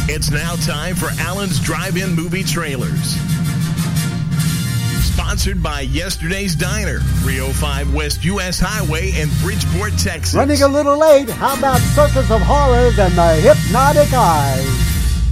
It's now time for Allen's Drive-In Movie Trailers. Sponsored by Yesterday's Diner, 305 West U.S. Highway in Bridgeport, Texas. Running a little late, how about Circus of Horrors and the Hypnotic Eyes?